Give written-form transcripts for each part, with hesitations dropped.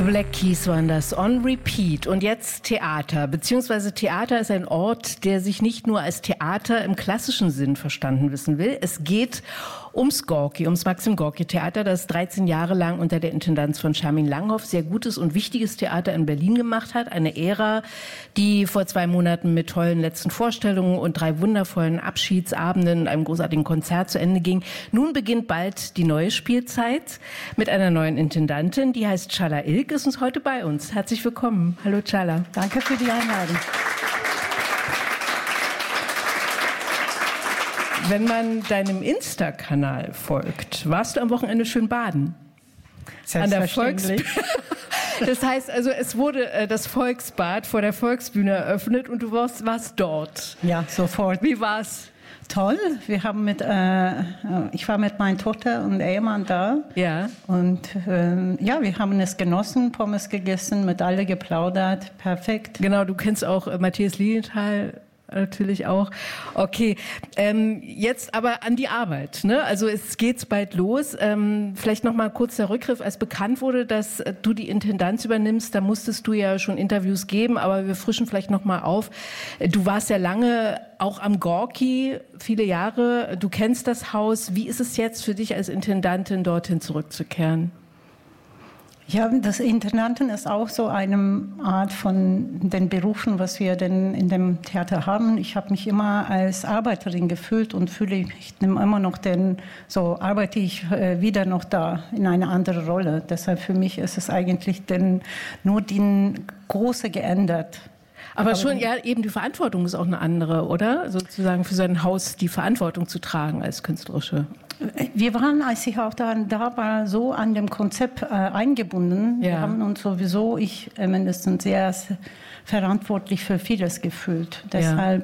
The Black Keys waren das, on repeat. Und jetzt Theater, beziehungsweise Theater ist ein Ort, der sich nicht nur als Theater im klassischen Sinn verstanden wissen will. Es geht ums Gorki, ums Maxim-Gorki-Theater, das 13 Jahre lang unter der Intendanz von Sharmin Langhoff sehr gutes und wichtiges Theater in Berlin gemacht hat. Eine Ära, die vor 2 Monaten mit tollen letzten Vorstellungen und 3 wundervollen Abschiedsabenden und einem großartigen Konzert zu Ende ging. Nun beginnt bald die neue Spielzeit mit einer neuen Intendantin, die heißt Çağla İlk, ist uns heute bei uns. Herzlich willkommen. Hallo Çağla. Danke für die Einladung. Wenn man deinem Insta-Kanal folgt, warst du am Wochenende schön baden? Selbstverständlich. Das heißt also, es wurde das Volksbad vor der Volksbühne eröffnet und du warst dort. Ja, sofort. Wie war's? Toll. Wir haben ich war mit meiner Tochter und Ehemann da. Ja. Und wir haben es genossen, Pommes gegessen, mit alle geplaudert. Perfekt. Genau, du kennst auch Matthias Lilienthal. Natürlich auch. Okay, jetzt aber an die Arbeit. Ne? Also es geht bald los. Vielleicht noch mal kurz der Rückgriff. Als bekannt wurde, dass du die Intendanz übernimmst, da musstest du ja schon Interviews geben, aber wir frischen vielleicht noch mal auf. Du warst ja lange auch am Gorki, viele Jahre. Du kennst das Haus. Wie ist es jetzt für dich als Intendantin, dorthin zurückzukehren? Ja, das Intendanten ist auch so eine Art von den Berufen, was wir denn in dem Theater haben. Ich habe mich immer als Arbeiterin gefühlt und ich nehme immer noch arbeite ich wieder noch da in eine andere Rolle. Deshalb für mich ist es eigentlich nur die Große geändert. Aber schon, ja, eben die Verantwortung ist auch eine andere, oder? Sozusagen für sein Haus die Verantwortung zu tragen als Künstlerische. Wir waren, als ich auch da war, so an dem Konzept eingebunden. Ja. Wir haben uns sowieso, ich mindestens, sehr verantwortlich für vieles gefühlt. Deshalb,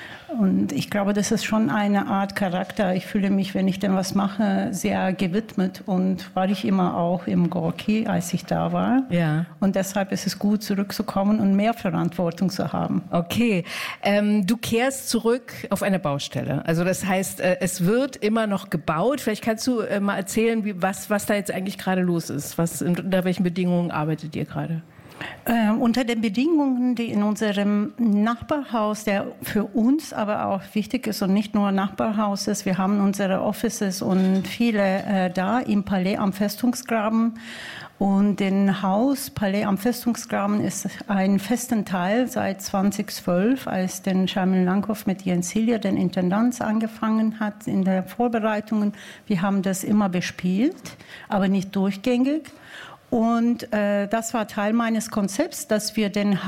und ich glaube, das ist schon eine Art Charakter. Ich fühle mich, wenn ich denn was mache, sehr gewidmet und war ich immer auch im Gorki, als ich da war. Ja. Und deshalb ist es gut, zurückzukommen und mehr Verantwortung zu haben. Okay. Du kehrst zurück auf eine Baustelle. Also das heißt, es wird immer noch gebaut. Vielleicht kannst du mal erzählen, was da jetzt eigentlich gerade los ist. Unter welchen Bedingungen arbeitet ihr gerade? Unter den Bedingungen, die in unserem Nachbarhaus, der für uns aber auch wichtig ist und nicht nur Nachbarhaus ist, wir haben unsere Offices und viele da im Palais am Festungsgraben. Und den Haus Palais am Festungsgraben ist ein festen Teil seit 2012, als den Sharmin Langhoff mit Jens Hillier, den Intendanz, angefangen hat in der Vorbereitungen. Wir haben das immer bespielt, aber nicht durchgängig. Und das war Teil meines Konzepts, dass wir den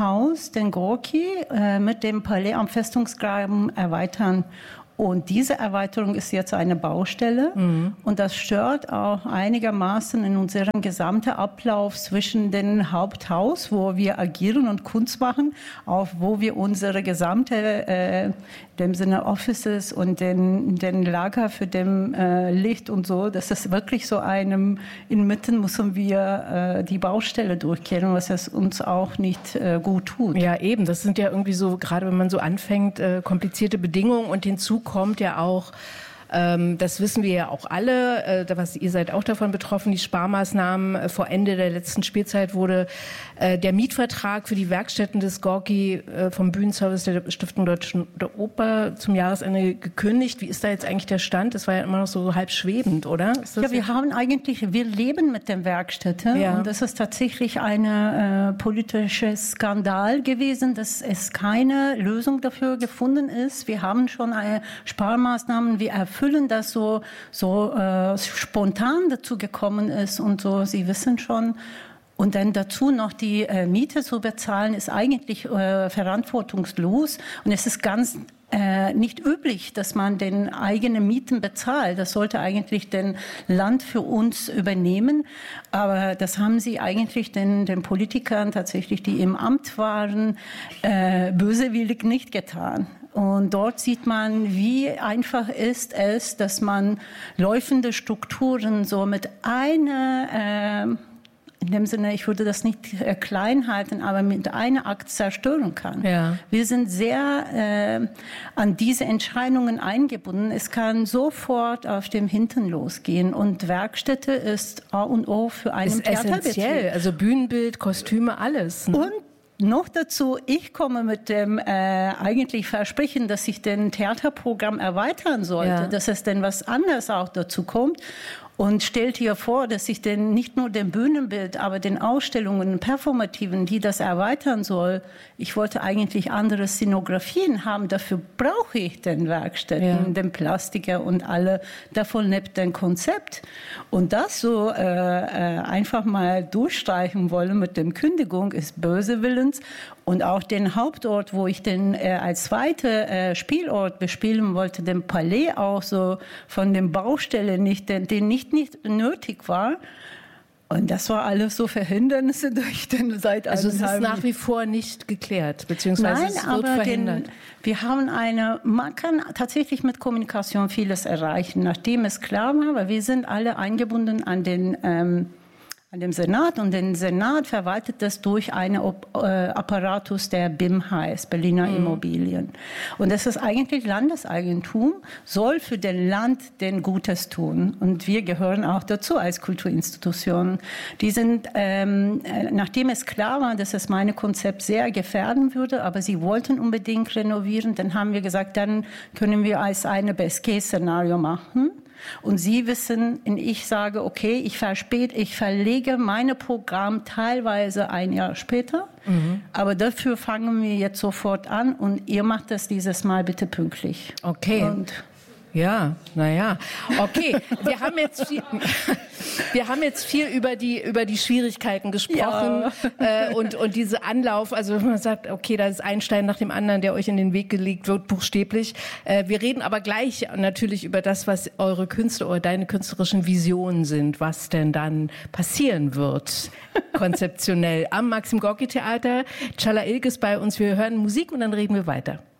Gorki, mit dem Palais am Festungsgraben erweitern. Und diese Erweiterung ist jetzt eine Baustelle. Mhm. Und das stört auch einigermaßen in unserem gesamten Ablauf zwischen dem Haupthaus, wo wir agieren und Kunst machen, auch wo wir unsere gesamte, dem Sinne Offices und den Lager für dem Licht und so, das ist wirklich so inmitten müssen wir die Baustelle durchkehren, was es uns auch nicht gut tut. Ja, eben. Das sind ja irgendwie so, gerade wenn man so anfängt, komplizierte Bedingungen und hinzu kommt ja auch, das wissen wir ja auch alle, ihr seid auch davon betroffen, die Sparmaßnahmen. Vor Ende der letzten Spielzeit wurde der Mietvertrag für die Werkstätten des Gorki vom Bühnenservice der Stiftung Deutsche Oper zum Jahresende gekündigt. Wie ist da jetzt eigentlich der Stand? Das war ja immer noch so halb schwebend, oder? Ja, wir leben mit den Werkstätten. Ja. Und das ist tatsächlich ein politischer Skandal gewesen, dass es keine Lösung dafür gefunden ist. Wir haben schon Sparmaßnahmen, wir erfüllen das so spontan dazu gekommen ist und so, Sie wissen schon. Und dann dazu noch die Miete zu bezahlen, ist eigentlich verantwortungslos. Und es ist ganz nicht üblich, dass man den eigenen Mieten bezahlt. Das sollte eigentlich den Land für uns übernehmen. Aber das haben sie eigentlich den Politikern tatsächlich, die im Amt waren, böswillig nicht getan. Und dort sieht man, wie einfach ist es, dass man laufende Strukturen so mit in dem Sinne, ich würde das nicht klein halten, aber mit einem Akt zerstören kann. Ja. Wir sind sehr an diese Entscheidungen eingebunden. Es kann sofort auf dem Hintern losgehen und Werkstätte ist A und O für einen Theaterbetrieb. Essentiell, also Bühnenbild, Kostüme, alles. Ne? Und noch dazu, ich komme mit dem eigentlich Versprechen, dass ich den Theaterprogramm erweitern sollte, dass es denn was anderes auch dazu kommt. Und stellt hier vor, dass ich denn nicht nur den Bühnenbild, aber den Ausstellungen, Performativen, die das erweitern soll. Ich wollte eigentlich andere Szenografien haben. Dafür brauche ich den Werkstätten, den Plastiker und alle. Davon lebt den Konzept. Und das so einfach mal durchstreichen wollen mit dem Kündigung ist böse Willens. Und auch den Hauptort, wo ich den als zweiter Spielort bespielen wollte, den Palais auch so von den Baustellen nicht, den nicht nötig war. Und das war alles so Verhindernisse durch den seit Also es ist nach wie vor nicht geklärt, beziehungsweise es wird verhindert. Wir haben man kann tatsächlich mit Kommunikation vieles erreichen, nachdem es klar war, weil wir sind alle eingebunden an dem Senat und den Senat verwaltet das durch einen Apparatus, der BIM heißt, Berliner Immobilien. Und das ist eigentlich Landeseigentum, soll für den Land den Gutes tun. Und wir gehören auch dazu als Kulturinstitution. Die sind, nachdem es klar war, dass es mein Konzept sehr gefährden würde, aber sie wollten unbedingt renovieren, dann haben wir gesagt, dann können wir als eine Best-Case-Szenario machen. Und Sie wissen, und ich sage, okay, ich verlege meine Programm teilweise ein Jahr später, aber dafür fangen wir jetzt sofort an und ihr macht das dieses Mal bitte pünktlich. Okay. Und ja, naja, okay. Wir haben jetzt viel über die Schwierigkeiten gesprochen und diese Anlauf. Also wenn man sagt, okay, da ist ein Stein nach dem anderen, der euch in den Weg gelegt wird, buchstäblich. Wir reden aber gleich natürlich über das, was eure Künste oder deine künstlerischen Visionen sind, was denn dann passieren wird, konzeptionell am Maxim Gorki Theater. Çağla Ilk ist bei uns. Wir hören Musik und dann reden wir weiter.